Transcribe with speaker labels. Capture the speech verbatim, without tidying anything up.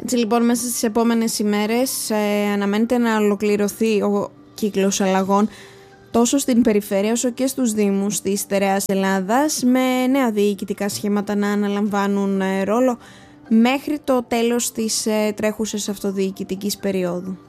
Speaker 1: Έτσι λοιπόν μέσα στις επόμενες ημέρες ε, αναμένεται να ολοκληρωθεί ο κύκλος αλλαγών τόσο στην περιφέρεια όσο και στους δήμους της στερεάς Ελλάδας, με νέα διοικητικά σχήματα να αναλαμβάνουν ε, ρόλο μέχρι το τέλος της ε, τρέχουσας αυτοδιοικητικής περίοδου.